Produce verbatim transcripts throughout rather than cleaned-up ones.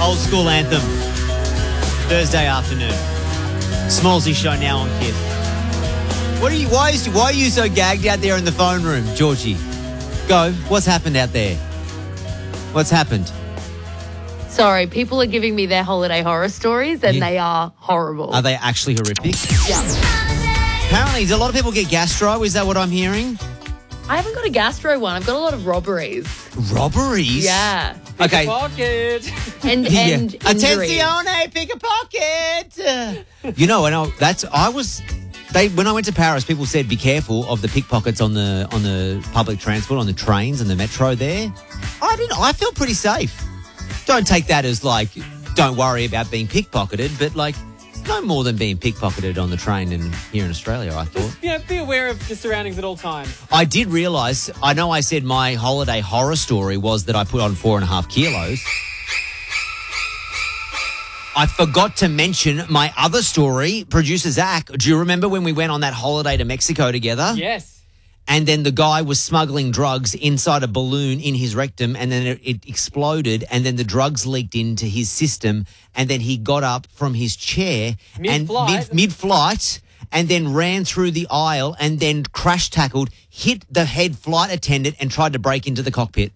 Old school anthem. Thursday afternoon. Smallsy show now on Kid. What are you? Why is why are you so gagged out there in the phone room, Georgie? Go. What's happened out there? What's happened? Sorry, people are giving me their holiday horror stories and Yeah. they are horrible. Are they actually horrific? Yeah. Apparently, a lot of people get gastro. Is that what I'm hearing? I haven't got a gastro one. I've got a lot of robberies. Robberies? Yeah. Okay. Pocket. And, Yeah. and injuries. Attenzione, pick a pocket. You know, and I, that's I was. They when I went to Paris, people said be careful of the pickpockets on the on the public transport, on the trains and the metro. There, I didn't. I felt pretty safe. Don't take that as like, don't worry about being pickpocketed, but like, no more than being pickpocketed on the train and here in Australia, I thought. Just, you know, be aware of your surroundings at all times. I did realise, I know I said my holiday horror story was that I put on four and a half kilos. I forgot to mention my other story, producer Zach. Do you remember when we went on that holiday to Mexico together? Yes. And then the guy was smuggling drugs inside a balloon in his rectum, and then it, it exploded, and then the drugs leaked into his system, and then he got up from his chair Mid-flight. and mid, mid-flight and then ran through the aisle and then crash tackled, hit the head flight attendant and tried to break into the cockpit.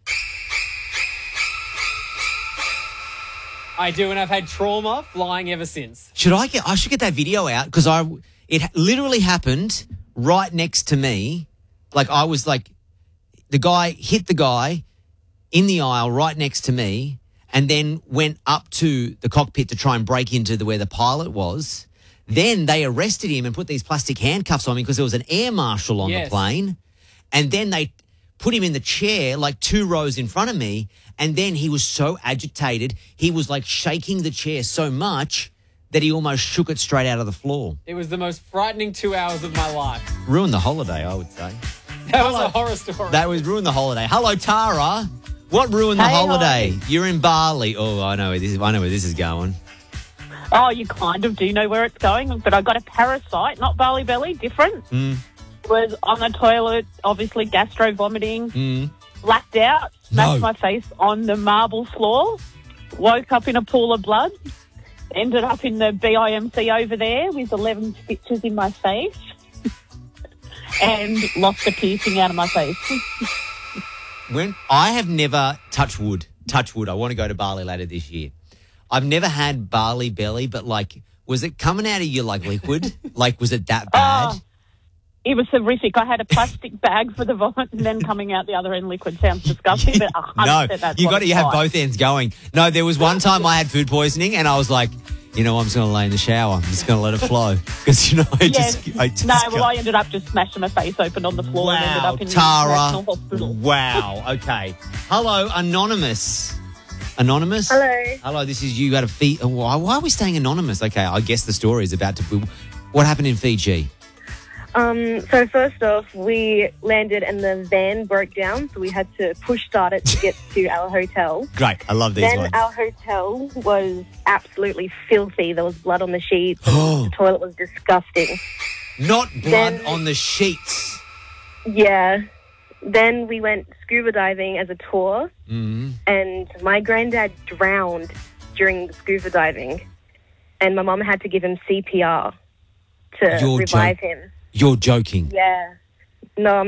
I do, and I've had trauma flying ever since. Should I get? I should get that video out because I it literally happened right next to me. Like I was like, the guy hit the guy in the aisle right next to me, and then went up to the cockpit to try and break into the where the pilot was. Then they arrested him and put these plastic handcuffs on him because there was an air marshal on Yes. the plane, and then they put him in the chair like two rows in front of me, and then he was so agitated, he was like shaking the chair so much that he almost shook it straight out of the floor. It was the most frightening two hours of my life. Ruined the holiday, I would say. That was a horror story. That was ruined the holiday. Hello, Tara. What ruined the Hey, holiday? You're in Bali. Oh, I know where this is. I know where this is going. Oh, you kind of do know where it's going, but I got a parasite, not Bali belly, different. Mm. Was on the toilet, obviously gastro vomiting, Mm. blacked out, smashed No. my face on the marble floor, woke up in a pool of blood, ended up in the B I M C over there with eleven stitches in my face, and lost a piercing out of my face. When I have never touch wood, touch wood. I want to go to Bali later this year. I've never had Bali belly, but like, was it coming out of you like liquid? Like, was it that bad? Oh, it was horrific. I had a plastic bag for the vomit and then coming out the other end liquid. Sounds disgusting, but one hundred No, percent that's you what got to it's you have like. both ends going. No, there was one time I had food poisoning and I was like, you know, I'm just going to lay in the shower. I'm just going to let it flow because you know, I just, Yes. I just no, well, go- I ended up just smashing my face open on the floor and ended Wow, up in the Tara. National Hospital. Wow. Okay. Hello, Anonymous. Anonymous? Hello. Hello, this is you got a Fiji. Why, why are we staying anonymous? Okay, I guess the story is about to be. What happened in Fiji? Um, so first off, we landed and the van broke down, so we had to push start it to get to our hotel. Great. I love these Then ones. our hotel was absolutely filthy. There was blood on the sheets. The toilet was disgusting. Not blood Then- on the sheets. Yeah. Then we went scuba diving as a tour, Mm. and my granddad drowned during the scuba diving, and my mum had to give him C P R to You're revive jo- him. You're joking. Yeah. No, I'm